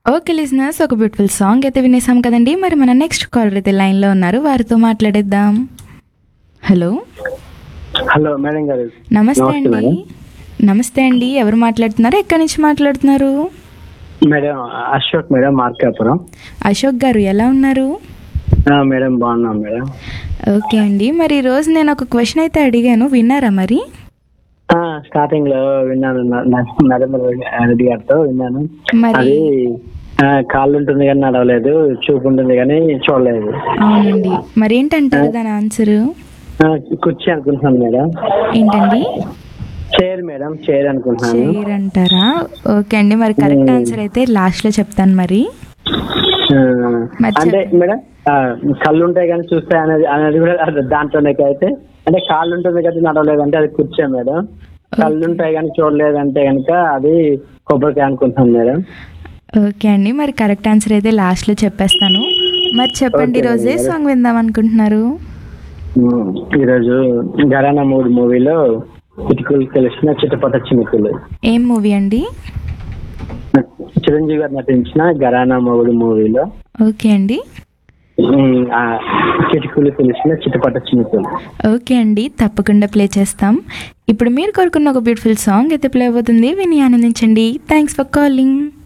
Okay listeners, ఒక beautiful song అయితే వినేసాం కదండి. మరి మన నెక్స్ట్ కాలర్ అయితే లైన్లో ఉన్నారు, వారితో మాట్లాడేద్దాం. హలో హలో మేడం గారు. నమస్తే నమస్తే అండి. మేడం. నమస్తే అండి, ఎవరు మాట్లాడుతున్నారు, ఎక్కడి నుంచి మాట్లాడుతున్నారు? Madam Ashok madam, Markapuram. అశోక్ గారు ఎలా ఉన్నారు? మేడం బాగున్నాం మేడం. ఓకే అండి, మరి ఈరోజు నేను ఒక క్వశ్చన్ అయితే అడిగాను, విన్నారా మరి? స్టార్టింగ్ లో విన్నాను, నరేంద్ర రెడ్డి గారితో విన్నాను. మరి అది కాళ్ళు ఉంటుంది కానీ నడవలేదు, చూపు ఉంటుంది కానీ చూడలేదు. అవునండి, మరి ఏంటంటారు దాని ఆన్సర్? కుర్చీ అనుకుంటున్నాను మేడం. ఏంటండి? చైర్ మేడం, చైర్ అనుకుంటున్నాను. చైర్ అంటారా? ఓకే అండి, మరి కరెక్ట్ ఆన్సర్ అయితే లాస్ట్లో చెప్తాను మరి. మరి అంటే మేడం కళ్ళు ఉంటాయి కానీ చూస్తాయి అనేది అనేది కూడా దాంట్లోనే అయితే, అంటే కాళ్ళు ఉంటుంది కదా నడవలేదంటే అది కూర్చో మేడం. కళ్ళు ఉంటాయి కానీ చూడలేదంటే కనుక అది కొబ్బరికాయ అనుకుంటున్నాను మేడం. ఓకే అండి, మరి కరెక్ట్ ఆన్సర్ అయితే లాస్ట్లో చెప్పేస్తాను. మరి చెప్పండి, ఓకే ఈరోజు ఏ మేడం. సాంగ్ విందాం అనుకుంటున్నారు? ఈరోజు ఘరానా మూడు మూవీలో చిటుకులు తెలిసిన చిటపట చినుకులు, ఏం మూవీ అండి? చిరంజీవి గారు నటించిన ఘరానా మూడు మూవీలో ఓకే అండి. ఆ చిటుకులు తెలిసిన చిటపట చినుకులు. ఓకే అండి, తప్పకుండా ప్లే చేస్తాం. ఇప్పుడు మీరు కోరుకున్న ఒక బ్యూటిఫుల్ సాంగ్ అయితే ప్లే అవుతుంది, విని ఆనందించండి. Thanks for calling.